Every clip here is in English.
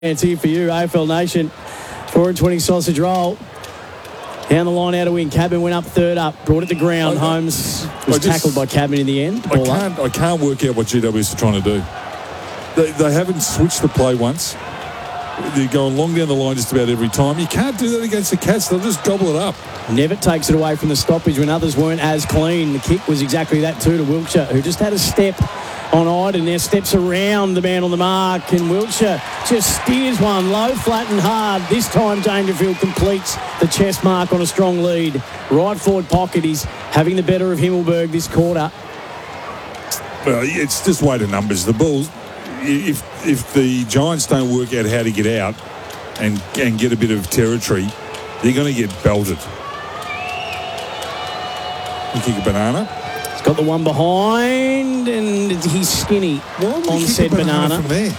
It's here for you, AFL Nation. 420 sausage roll. Down the line, out of wing. Cabin went up third up. Brought it to ground. Holmes was tackled by Cabin in the end. I can't work out what GWS are trying to do. They haven't switched the play once. They're going long down the line just about every time. You can't do that against the Cats. They'll just gobble it up. Nevitt takes it away from the stoppage when others weren't as clean. The kick was exactly that too to Wiltshire, who just had a step on Iden. Now steps around the man on the mark, and Wiltshire just steers one low, flat and hard. This time Dangerfield completes the chest mark on a strong lead. Right forward pocket. He's having the better of Himmelberg this quarter. Well, it's just weight of numbers. The Bulls, if the Giants don't work out how to get out and get a bit of territory, they're going to get belted. You kick a banana. He's got the one behind, and he's skinny on said banana. From there?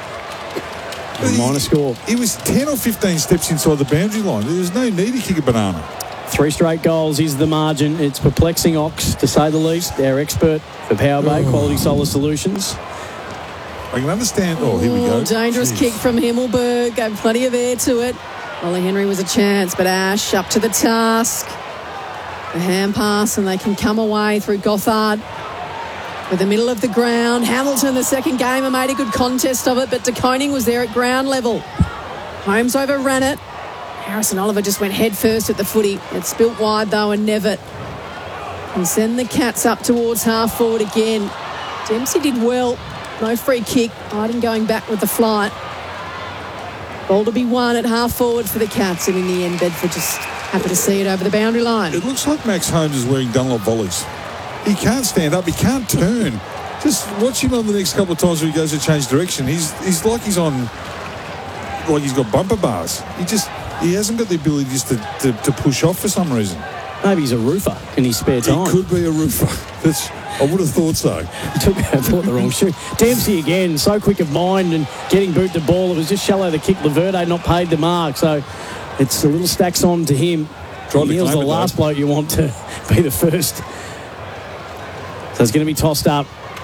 Minor score. He was 10 or 15 steps inside the boundary line. There was no need to kick a banana. 3 straight goals is the margin. It's perplexing Ox, to say the least. Our expert for Power Bay, Quality Solar Solutions. I can understand. Oh, here we go. Dangerous kick from Himmelberg. Gave plenty of air to it. Ollie Henry was a chance, but Ash up to the task. The hand pass, and they can come away through Gothard with the middle of the ground. Hamilton, the second gamer, made a good contest of it, but De Koning was there at ground level. Holmes overran it. Harrison Oliver just went head first at the footy. It spilt wide, though, and Nevitt can send the Cats up towards half forward again. Dempsey did well. No free kick. Iden going back with the flight. Ball to be won at half forward for the Cats, and in the end, Bedford just happy to see it over the boundary line. It looks like Max Holmes is wearing Dunlop volleys. He can't stand up. He can't turn. Just watch him on the next couple of times where he goes to change direction. He's like he's on, like he's got bumper bars. He hasn't got the ability just to push off for some reason. Maybe he's a roofer in his spare time. He could be a roofer. I would have thought so. I bought the wrong shoe. Dempsey again, so quick of mind and getting boot the ball. It was just shallow the kick. Laverde not paid the mark, so it's a little stacks on to him. Neil's the last bloke you want to be the first. So it's going to be tossed up.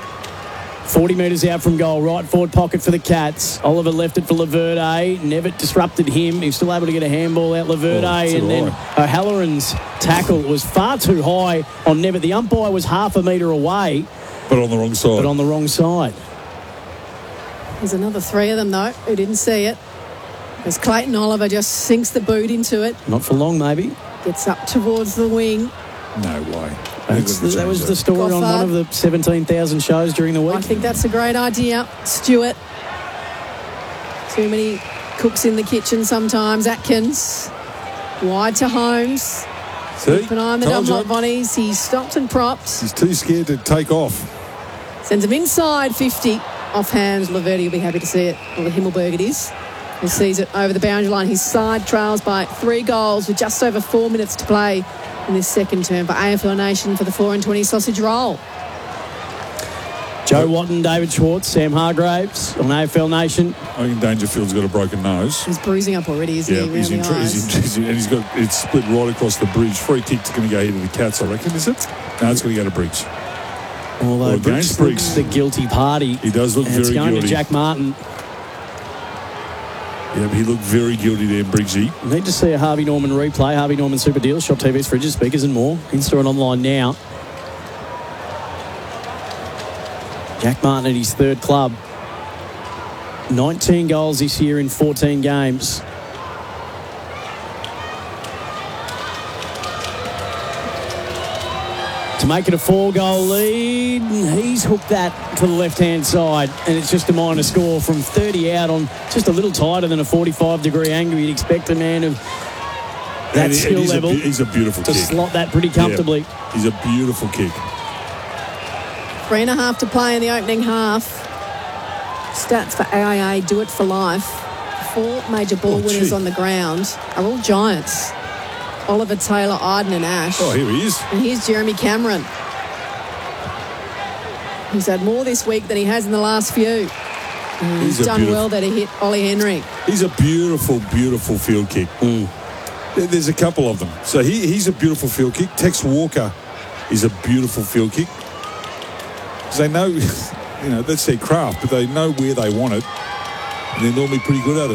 40 metres out from goal, right forward pocket for the Cats. Oliver left it for Laverde. Nevitt disrupted him. He was still able to get a handball out Laverde. And then O'Halloran's tackle was far too high on Nevitt. The umpire was half a metre away. But on the wrong side. There's another 3 of them, though, who didn't see it. As Clayton Oliver just sinks the boot into it. Not for long, maybe. Gets up towards the wing. No way. That was the story Gothard. On one of the 17,000 shows during the week. I think that's a great idea. Stewart. Too many cooks in the kitchen sometimes. Atkins. Wide to Holmes. Keep an eye on the Dunlop bodies. He's stopped and propped. He's too scared to take off. Sends him inside 50. Off hands. Laverde will be happy to see it. Or the Himmelberg it is. He sees it over the boundary line. His side trails by 3 goals with just over 4 minutes to play in this second term for AFL Nation for the 420 sausage roll. Joe Watton, David Schwartz, Sam Hargraves on AFL Nation. I think Dangerfield's got a broken nose. He's bruising up already, isn't he? Yeah, he's got it split right across the bridge. Free kick's going to go here to the Cats, I reckon, is it? No, it's going to go to Briggs. Although Briggs looks the guilty party. He does look very guilty. It's going to Jack Martin. Yeah, he looked very guilty there, Briggsy. Need to see a Harvey Norman replay. Harvey Norman Super Deals, shop TVs, fridges, speakers and more. In-store and online now. Jack Martin at his 3rd club. 19 goals this year in 14 games. To make it a 4-goal lead, he's hooked that to the left-hand side, and it's just a minor score from 30 out on just a little tighter than a 45-degree angle. You'd expect a man of that skill level he's a beautiful to kick. Slot that pretty comfortably. Yeah, he's a beautiful kick. 3.5 to play in the opening half. Stats for AIA do it for life. 4 major ball winners on the ground are all Giants. Oliver, Taylor, Iden and Ash. Oh, here he is. And here's Jeremy Cameron. He's had more this week than he has in the last few. He's done well there to hit Ollie Henry. He's a beautiful, beautiful field kick. There's a couple of them. So he's a beautiful field kick. Tex Walker is a beautiful field kick. Because they know, that's their craft, but they know where they want it. And they're normally pretty good at it.